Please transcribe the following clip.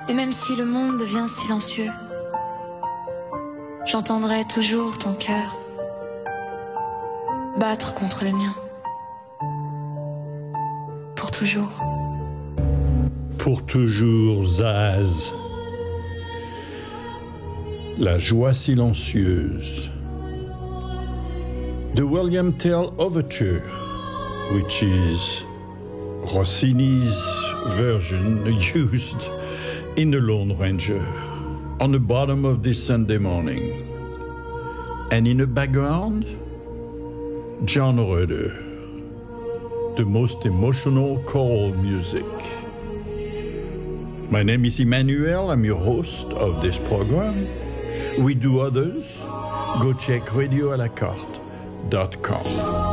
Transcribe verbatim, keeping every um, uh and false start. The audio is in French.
Et même si le monde devient silencieux, j'entendrai toujours ton cœur battre contre le mien. Pour toujours. Pour toujours, Zaz. La joie silencieuse. The William Tell Overture, which is Rossini's version used in The Lone Ranger on the bottom of this Sunday morning. And in the background, John Roeder, the most emotional choral music. My name is Emmanuel, I'm your host of this program. We do others. Go check radio à la carte dot com.